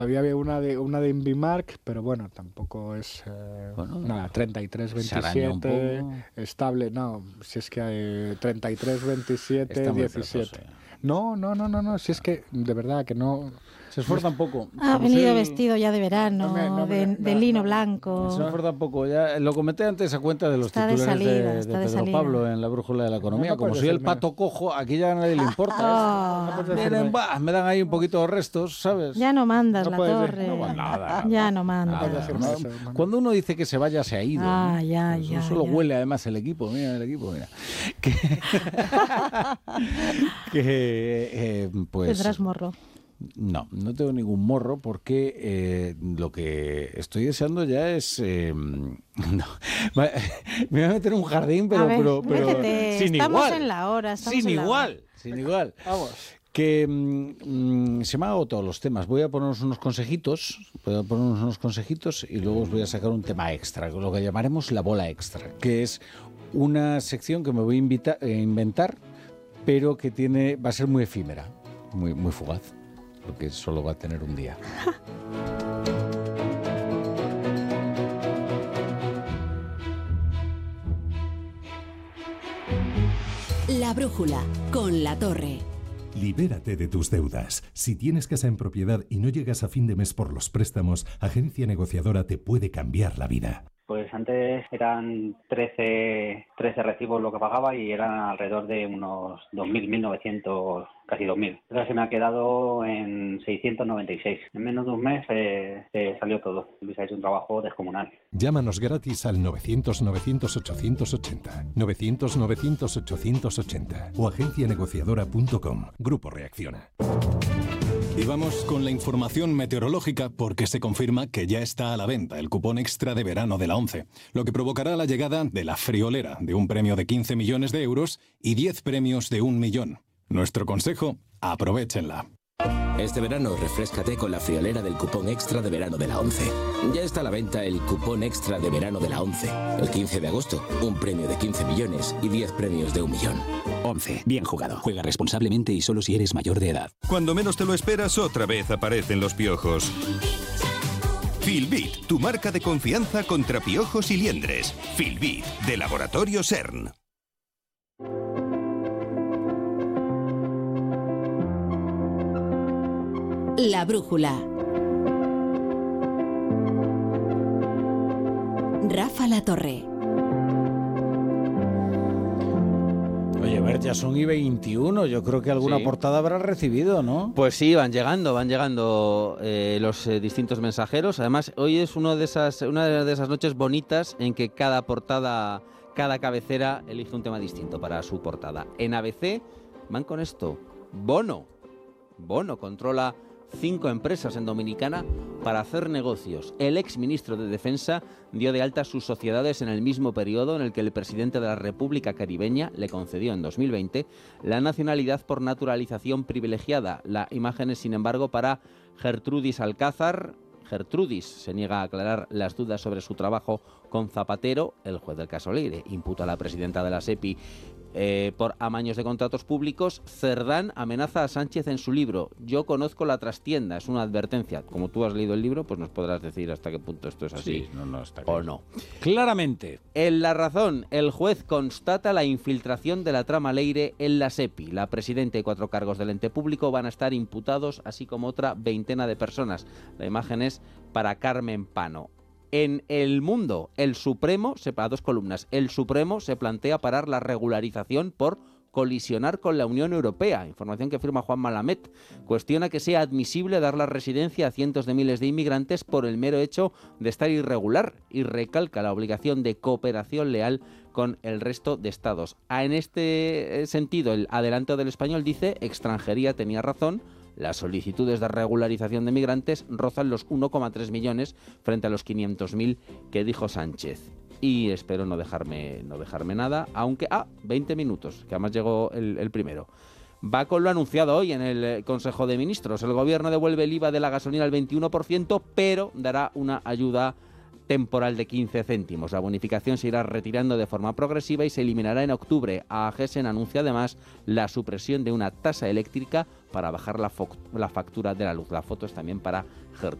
Había una de Invimark, pero bueno, tampoco es nada, Araña un 33-27, poco. estable, no, si es que hay 33-27, Está muy 17. perezoso. No, si es que de verdad que no. Se esfuerza un poco. Ha Como si venido él- vestido ya de verano, de lino blanco. Se esfuerza un poco. Ya lo comenté antes a cuenta de los Está de titulares salida, de está de Pedro salida. Pablo en la Brújula de la Economía. No Como puedes soy el decirme. pato cojo, aquí ya a nadie le importa. Oh, Vienen, me dan ahí un poquito de restos, ¿sabes? ya no mandas No la puedes torre. No va nada. Ya no mandas. puedes Nada, decirme ¿no? eso, hermano. Cuando uno dice que se vaya, se ha ido. Ah, ¿no? ya, Eso ya, solo ya. huele además el equipo. Mira el equipo, mira. Pues Tendrás morro. no tengo ningún morro porque lo que estoy deseando ya es no, me voy a meter en un jardín, A ver, pero métete, sin estamos igual. en la hora, estamos sin en la igual, sin igual. Vamos. Que se me han agotado los temas. Voy a ponernos unos consejitos, y luego os voy a sacar un tema extra, lo que llamaremos la bola extra, que es una sección que me voy a inventar, pero que va a ser muy efímera, muy, muy fugaz, porque solo va a tener un día. La brújula con La Torre. Libérate de tus deudas. Si tienes casa en propiedad y no llegas a fin de mes por los préstamos, Agencia Negociadora te puede cambiar la vida. Pues antes eran 13 recibos lo que pagaba y eran alrededor de unos 2.000, 1.900, casi 2.000. Ahora se me ha quedado en 696. En menos de un mes salió todo. Luis ha hecho un trabajo descomunal. Llámanos gratis al 900-900-880, 900-900-880 o agencianegociadora.com. Grupo Reacciona. Y vamos con la información meteorológica porque se confirma que ya está a la venta el cupón extra de verano de la ONCE, lo que provocará la llegada de la friolera de un premio de 15 millones de euros y 10 premios de 1 millón. Nuestro consejo, aprovéchenla. Este verano refréscate con la friolera del cupón extra de verano de la ONCE. Ya está a la venta el cupón extra de verano de la ONCE. El 15 de agosto, un premio de 15 millones y 10 premios de 1 millón. ONCE, bien jugado. Juega responsablemente y solo si eres mayor de edad. Cuando menos te lo esperas, otra vez aparecen los piojos. Filbit, tu marca de confianza contra piojos y liendres. Filbit, de Laboratorio CERN. La brújula. Rafa La Torre. Oye, a ver, ya son y 21. Yo creo que alguna Sí. portada habrá recibido, ¿no? Pues sí, van llegando los distintos mensajeros. Además, hoy es una de esas noches bonitas en que cada portada, cada cabecera elige un tema distinto para su portada. En ABC van con esto. Bono controla 5 empresas en Dominicana para hacer negocios. El exministro de Defensa dio de alta sus sociedades en el mismo periodo en el que el presidente de la República Caribeña le concedió en 2020 la nacionalidad por naturalización privilegiada. La imagen es, sin embargo, para Gertrudis Alcázar. Gertrudis se niega a aclarar las dudas sobre su trabajo con Zapatero. El juez del caso Leire imputa a la presidenta de la SEPI por amaños de contratos públicos. Cerdán amenaza a Sánchez en su libro Yo conozco la trastienda. Es una advertencia. Como tú has leído el libro, pues nos podrás decir hasta qué punto esto es así Sí, no, está o claro. no. Claramente. En La Razón, el juez constata la infiltración de la trama Leire en la SEPI. La presidenta y 4 cargos del ente público van a estar imputados, así como otra veintena de personas. La imagen es para Carmen Pano. En El Mundo, el Supremo, a 2 columnas, el Supremo se plantea parar la regularización por colisionar con la Unión Europea. Información que firma Juan Malamet. Cuestiona que sea admisible dar la residencia a cientos de miles de inmigrantes por el mero hecho de estar irregular y recalca la obligación de cooperación leal con el resto de estados. En este sentido, el adelanto del Español dice: Extranjería tenía razón. Las solicitudes de regularización de migrantes rozan los 1,3 millones frente a los 500.000 que dijo Sánchez. Y espero no dejarme nada, aunque... 20 minutos, que además llegó el primero. Va con lo anunciado hoy en el Consejo de Ministros. El Gobierno devuelve el IVA de la gasolina al 21%, pero dará una ayuda temporal de 15 céntimos. La bonificación se irá retirando de forma progresiva y se eliminará en octubre. AGESEN anuncia además la supresión de una tasa eléctrica para bajar la factura de la luz. La foto es también para